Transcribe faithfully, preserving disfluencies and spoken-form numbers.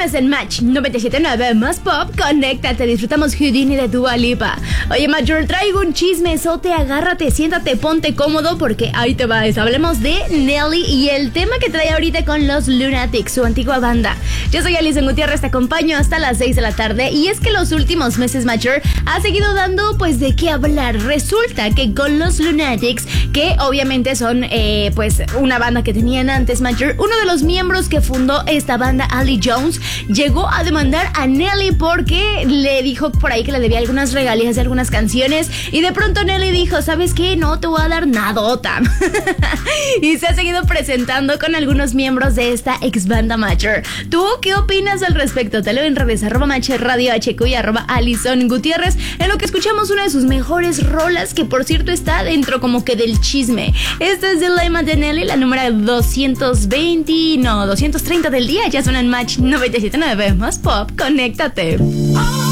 viernes en Match noventa y siete punto nueve más Pop, conéctate, disfrutamos Houdini de Dua Lipa. Oye, Major, traigo un chismesote, agárrate, siéntate, ponte cómodo porque ahí te va. Hablemos de Nelly y el tema que trae ahorita con los Lunatics, su antigua banda. Yo soy Alison Gutiérrez, te acompaño hasta las seis de la tarde y es que los últimos meses Major ha seguido dando pues de qué hablar. Resulta que con los Lunatics, que obviamente son eh, pues una banda que tenían antes Major, uno de los miembros que fundó esta banda, Ali Jones, llegó a demandar a Nelly porque le dijo por ahí que le debía algunas regalías de algunas canciones y de pronto Nelly dijo, ¿sabes qué? No te voy a dar nadota. Y se ha seguido presentando con algunos miembros de esta ex banda Major. ¿Tú qué opinas al respecto? Te leo en redes arroba Match Radio H Q y arroba Alison Gutiérrez, en lo que escuchamos una de sus mejores rolas, que por cierto está dentro como que del chisme. Esta es Dilemma de Nelly, la número doscientos veinte, no, doscientos treinta del día. Ya suena en Match noventa y siete punto nueve más Pop, conéctate.